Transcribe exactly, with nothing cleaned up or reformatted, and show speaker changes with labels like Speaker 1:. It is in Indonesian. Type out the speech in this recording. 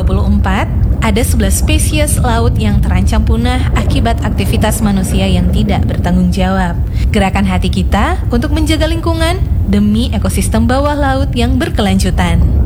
Speaker 1: dua puluh empat, ada sebelas spesies laut yang terancam punah akibat aktivitas manusia yang tidak bertanggung jawab. Gerakan hati kita untuk menjaga lingkungan demi ekosistem bawah laut yang berkelanjutan.